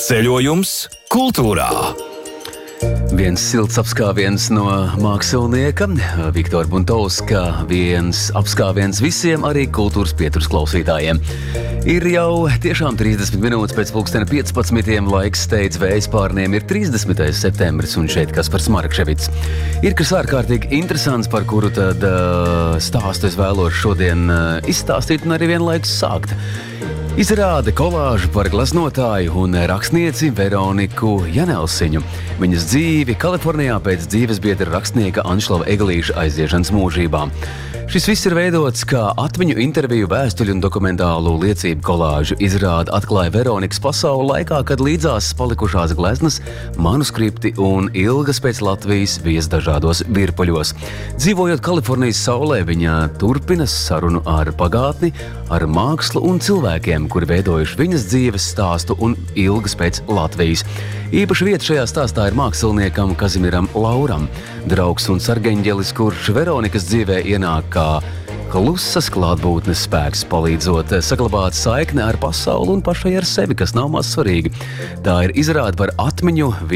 Ceļojums kultūrā. Viens silts apskāviens no mākslinieka Viktora Buntovska, viens apskāviens visiem arī kultūras pieturas klausītājiem. Ir jau tiešām 30 minūtes pēc pulkstena 15. Laiks steidz vējas pārniem, ir 30. septembris un šeit Kaspars Markševits. Ir kas ārkārtīgi interesants, par kuru tad stāstu es vēlos šodien izstāstīt un arī vienlaikus sākt. Izrāde kolāžu par gleznotāju un rakstnieci Veroniku Janelsiņu. Viņas dzīvi Kalifornijā pēc dzīvesbiedra rakstnieka Anšlava Eglīša aiziešanas mūžībā. Šis viss ir veidots kā atmiņu interviju, vēstuļu un dokumentālu liecību kolāžu. Izrāde atklāja Veronikas pasauli laikā, kad līdzās palikušās gleznas, manuskripti un ilgas pēc Latvijas vies dažādos virpuļos. Dzīvojot Kalifornijas saulē, viņa turpina sarunu ar pagātni, ar mākslu un cilvēkiem, kuri veidojuši viņas dzīves stāstu un ilgas pēc Latvijas. Īpaša vieta šajā stāstā ir māksliniekam Kazimiram Lauram, draugs un sargeņģelis, kurš Veronikas dzīvē ienāk kā klusas klātbūtnes spēks, palīdzot saglabāt saikni ar pasauli un pašai ar sevi, kas nav maz svarīgi. Tā ir izrāde par atmiņu,